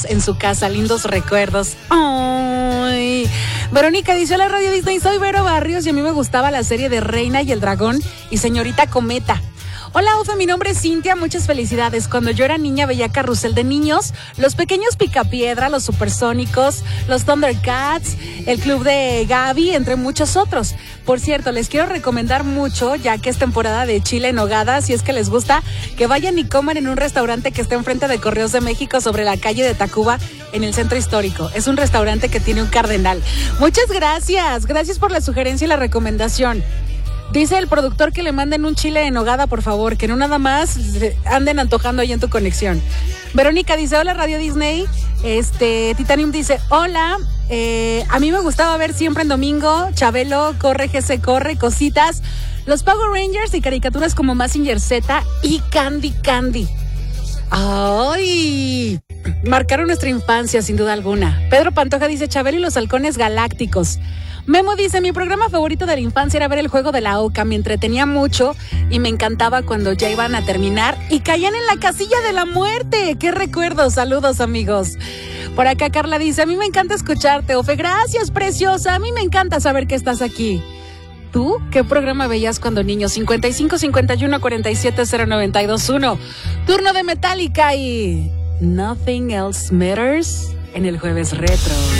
niños en su casa, lindos recuerdos. ¡Ay! Verónica dice: hola Radio Disney, soy Vero Barrios y a mí me gustaba la serie de Reina y el Dragón y Señorita Cometa. Hola, Ufe, mi nombre es Cintia, muchas felicidades. Cuando yo era niña veía Carrusel de Niños, Los Pequeños Picapiedra, Los Supersónicos, Los Thundercats, El Club de Gaby, entre muchos otros. Por cierto, les quiero recomendar mucho, ya que es temporada de chile en nogada, si es que les gusta, que vayan y coman en un restaurante que está enfrente de Correos de México sobre la calle de Tacuba, en el centro histórico. Es un restaurante que tiene un cardenal. Muchas gracias, gracias por la sugerencia y la recomendación. Dice el productor que le manden un chile en nogada, por favor, que no nada más anden antojando ahí en tu conexión. Verónica dice: hola Radio Disney. Titanium dice: hola, a mí me gustaba ver siempre en domingo Chabelo, Corre GC Corre, Cositas, los Power Rangers y caricaturas como Mazinger Z y Candy Candy. ¡Ay! Marcaron nuestra infancia, sin duda alguna. Pedro Pantoja dice: Chabelo y los Halcones Galácticos. Memo dice: mi programa favorito de la infancia era ver el juego de la Oca, me entretenía mucho y me encantaba cuando ya iban a terminar y caían en la casilla de la muerte. ¡Qué recuerdos! Saludos, amigos. Por acá Carla dice: a mí me encanta escucharte, Ofe. Gracias, preciosa. A mí me encanta saber que estás aquí. ¿Tú qué programa veías cuando niño? 55 51 47 0921. Turno de Metallica y Nothing Else Matters en el Jueves Retro.